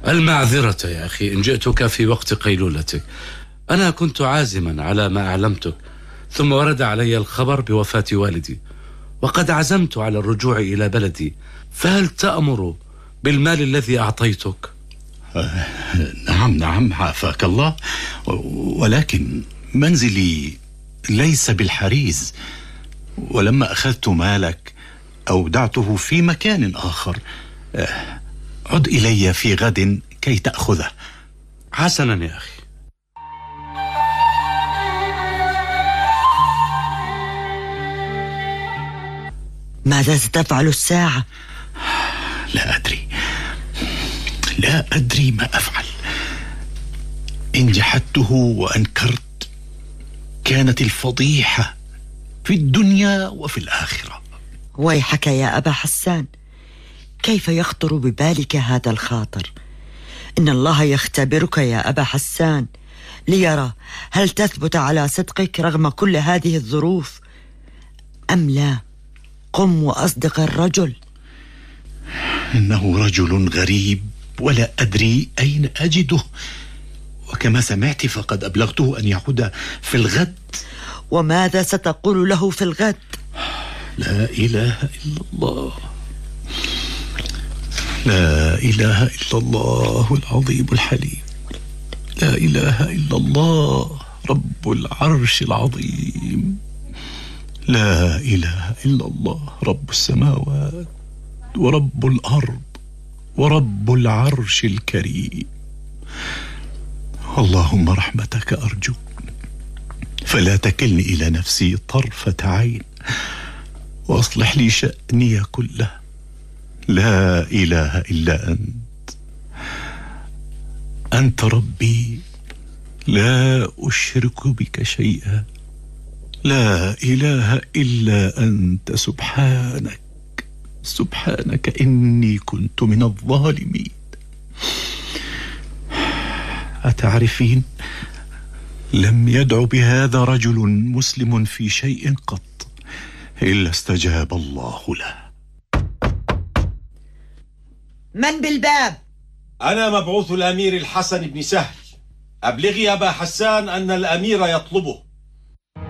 المعذرة يا أخي إن جئتك في وقت قيلولتك. أنا كنت عازما على ما أعلمتك، ثم ورد علي الخبر بوفاة والدي، وقد عزمت على الرجوع إلى بلدي، فهل تأمر بالمال الذي أعطيتك؟ نعم عافاك الله، ولكن منزلي ليس بالحريز، ولما أخذت مالك أودعته في مكان آخر. عد إلي في غد كي تأخذه. حسنا يا أخي. ماذا ستفعل الساعة؟ لا أدري ما أفعل. إن جحدته وأنكرت كانت الفضيحة في الدنيا وفي الآخرة. ويحك يا أبا حسان، كيف يخطر ببالك هذا الخاطر؟ إن الله يختبرك يا أبا حسان ليرى هل تثبت على صدقك رغم كل هذه الظروف أم لا. قم وأصدق الرجل. إنه رجل غريب ولا أدري أين أجده، وكما سمعت فقد أبلغته أن يعود في الغد. وماذا ستقول له في الغد؟ لا إله إلا الله، لا إله إلا الله العظيم الحليم، لا إله إلا الله رب العرش العظيم، لا إله إلا الله رب السماوات ورب الأرض ورب العرش الكريم. اللهم رحمتك أرجو، فلا تكلني إلى نفسي طرفة عين، وأصلح لي شأني كله. لا إله إلا أنت ربي، لا أشرك بك شيئا، لا إله إلا أنت، سبحانك إني كنت من الظالمين. أتعرفين، لم يدع بهذا رجل مسلم في شيء قط إلا استجاب الله له. من بالباب؟ أنا مبعوث الأمير الحسن بن سهل. أبلغي أبا حسان أن الأمير يطلبه.